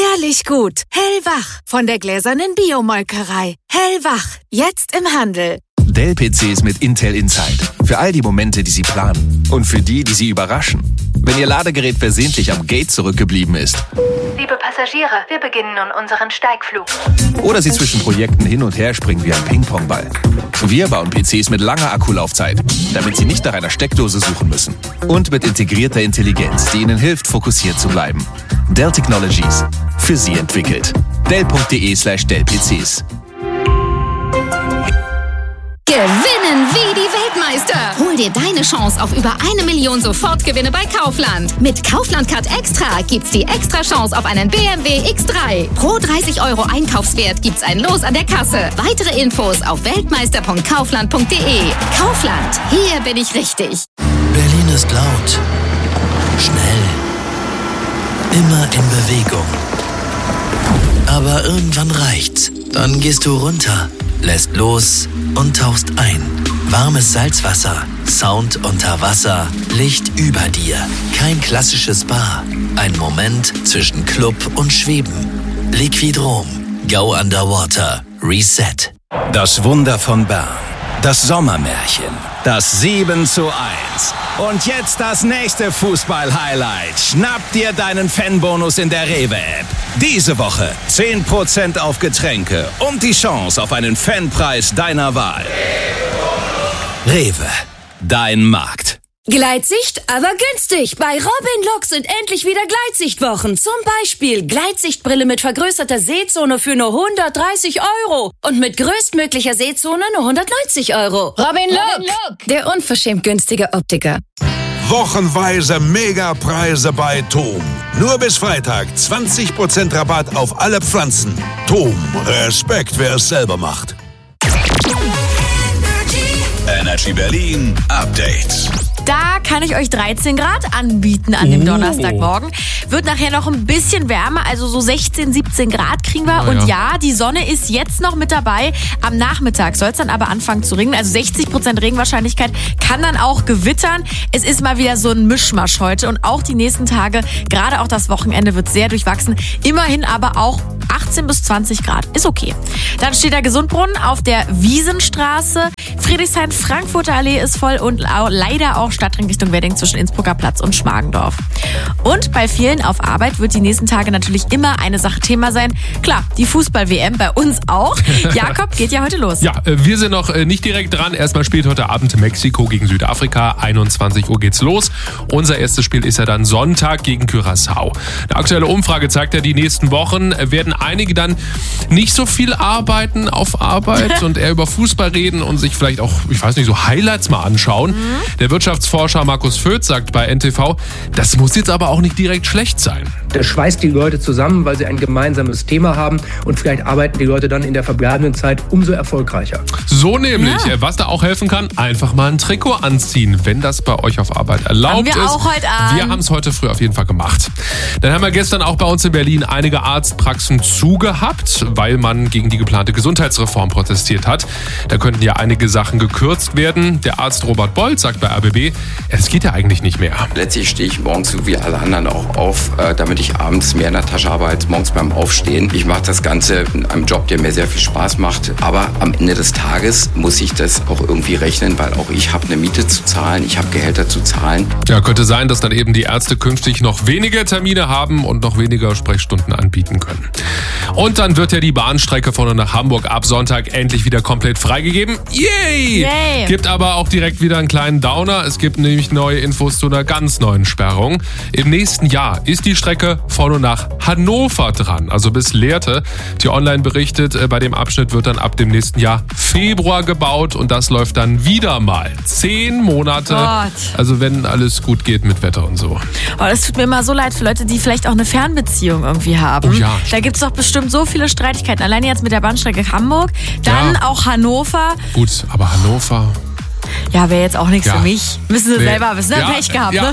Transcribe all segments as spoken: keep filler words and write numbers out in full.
Herrlich gut. Hellwach von der gläsernen Biomolkerei. Hellwach. Jetzt im Handel. Dell-P Cs mit Intel Inside. Für all die Momente, die Sie planen. Und für die, die Sie überraschen. Wenn Ihr Ladegerät versehentlich am Gate zurückgeblieben ist. Liebe Passagiere, wir beginnen nun unseren Steigflug. Oder Sie zwischen Projekten hin und her springen wie ein Ping-Pong-Ball. Wir bauen P Cs mit langer Akkulaufzeit, damit Sie nicht nach einer Steckdose suchen müssen. Und mit integrierter Intelligenz, die Ihnen hilft, fokussiert zu bleiben. Dell Technologies. Für Sie entwickelt. Dell.de slash Dell-PCs. Gewinnen wie die Weltmeister! Hol dir deine Chance auf über eine Million Sofortgewinne bei Kaufland. Mit Kaufland Card Extra gibt's die extra Chance auf einen B M W X drei. Pro dreißig Euro Einkaufswert gibt's ein Los an der Kasse. Weitere Infos auf weltmeister punkt kaufland punkt de. Kaufland, hier bin ich richtig. Berlin ist laut, schnell, immer in Bewegung. Aber irgendwann reicht's. Dann gehst du runter, lässt los und tauchst ein. Warmes Salzwasser, Sound unter Wasser, Licht über dir. Kein klassisches Spa. Ein Moment zwischen Club und Schweben. Liquidrom. Go Underwater. Reset. Das Wunder von Bern. Das Sommermärchen. Das sieben zu eins. Und jetzt das nächste Fußball-Highlight. Schnapp dir deinen Fanbonus in der Rewe-App. Diese Woche zehn Prozent auf Getränke und die Chance auf einen Fanpreis deiner Wahl. Rewe, dein Markt. Gleitsicht, aber günstig. Bei Robin Look sind endlich wieder Gleitsichtwochen. Zum Beispiel Gleitsichtbrille mit vergrößerter Sehzone für nur hundertdreißig Euro. Und mit größtmöglicher Sehzone nur hundertneunzig Euro. Robin Look, der unverschämt günstige Optiker. Wochenweise Megapreise bei Tom. Nur bis Freitag zwanzig Prozent Rabatt auf alle Pflanzen. Tom, Respekt, wer es selber macht. Energy Berlin Update. Da kann ich euch dreizehn Grad anbieten an dem Oh. Donnerstagmorgen. Wird nachher noch ein bisschen wärmer, also so sechzehn, siebzehn Grad kriegen wir. Ah, und ja. ja, die Sonne ist jetzt noch mit dabei. Am Nachmittag soll es dann aber anfangen zu regnen. Also sechzig Prozent Regenwahrscheinlichkeit, kann dann auch gewittern. Es ist mal wieder so ein Mischmasch heute. Und auch die nächsten Tage, gerade auch das Wochenende, wird sehr durchwachsen. Immerhin aber auch achtzehn bis zwanzig Grad. Ist okay. Dann steht der Gesundbrunnen auf der Wiesenstraße. Friedrichshain-Frankfurter Allee ist voll und leider auch Stadtring Richtung Wedding zwischen Innsbrucker Platz und Schmargendorf. Und bei vielen auf Arbeit wird die nächsten Tage natürlich immer eine Sache Thema sein. Klar, die Fußball-W M bei uns auch. Jakob, geht ja heute los. Ja, wir sind noch nicht direkt dran. Erstmal spielt heute Abend Mexiko gegen Südafrika. einundzwanzig Uhr geht's los. Unser erstes Spiel ist ja dann Sonntag gegen Curaçao. Eine aktuelle Umfrage zeigt ja, die nächsten Wochen werden einige dann nicht so viel arbeiten auf Arbeit und eher über Fußball reden und sich vielleicht auch, ich weiß nicht, so Highlights mal anschauen. Mhm. Der Wirtschaftsforscher Markus Vöth sagt bei N T V, das muss jetzt aber auch nicht direkt schlecht sein. Das schweißt die Leute zusammen, weil sie ein gemeinsames Thema haben und vielleicht arbeiten die Leute dann in der verbleibenden Zeit umso erfolgreicher. So nämlich, Ja. was da auch helfen kann, einfach mal ein Trikot anziehen, wenn das bei euch auf Arbeit erlaubt Haben wir ist. auch heute an. Wir haben es heute früh auf jeden Fall gemacht. Dann haben wir gestern auch bei uns in Berlin einige Arztpraxen zugehabt, weil man gegen die geplante Gesundheitsreform protestiert hat. Da könnten ja einige Sachen gekürzt werden. Der Arzt Robert Bold sagt bei R B B, es geht ja eigentlich nicht mehr. Letztlich stehe ich morgens so wie alle anderen auch auf, äh, damit ich abends mehr in der Tasche habe als morgens beim Aufstehen. Ich mache das Ganze in einem Job, der mir sehr viel Spaß macht. Aber am Ende des Tages muss ich das auch irgendwie rechnen, weil auch ich habe eine Miete zu zahlen, ich habe Gehälter zu zahlen. Ja, könnte sein, dass dann eben die Ärzte künftig noch weniger Termine haben und noch weniger Sprechstunden anbieten können. Und dann wird ja die Bahnstrecke von und nach Hamburg ab Sonntag endlich wieder komplett freigegeben. Yay! Yay! Gibt aber auch direkt wieder einen kleinen Downer. Es gibt nämlich neue Infos zu einer ganz neuen Sperrung. Im nächsten Jahr ist die Strecke von und nach Hannover dran, also bis Lehrte. Die Online berichtet, bei dem Abschnitt wird dann ab dem nächsten Jahr Februar gebaut und das läuft dann wieder mal zehn Monate. Gott. Also wenn alles gut geht mit Wetter und so. Oh, das tut mir immer so leid für Leute, die vielleicht auch eine Fernbeziehung irgendwie haben. Oh ja. Da gibt es doch bestimmt so viele Streitigkeiten. Alleine jetzt mit der Bahnstrecke Hamburg, dann Ja. auch Hannover. Gut, aber Hannover... Ja, wäre jetzt auch nichts Ja. für mich. Müssen Sie Nee. selber wissen, ne? Ja, Pech gehabt, ja. ne?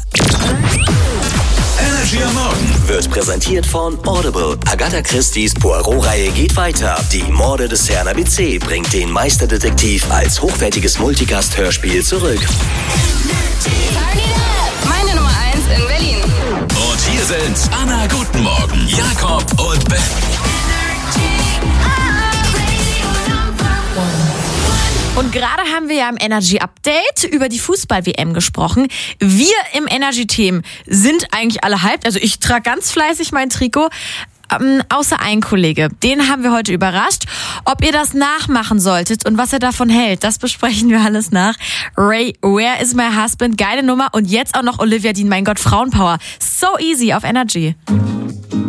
Energy am Morgen Wird präsentiert von Audible. Agatha Christie's Poirot-Reihe geht weiter. Die Morde des Herrn A B C bringt den Meisterdetektiv als hochwertiges Multicast-Hörspiel zurück. Meine Nummer eins in Berlin. und hier sind Anna Guten Morgen, Jakob gerade haben wir ja im Energy Update über die Fußball-W M gesprochen. Wir im Energy-Team sind eigentlich alle hyped. Also ich trage ganz fleißig mein Trikot. Ähm, außer ein Kollege. Den haben wir heute überrascht. Ob ihr das nachmachen solltet und was er davon hält, das besprechen wir alles nach. Ray, Where is my husband? Geile Nummer. Und jetzt auch noch Olivia Dean. Mein Gott, Frauenpower. So easy auf Energy.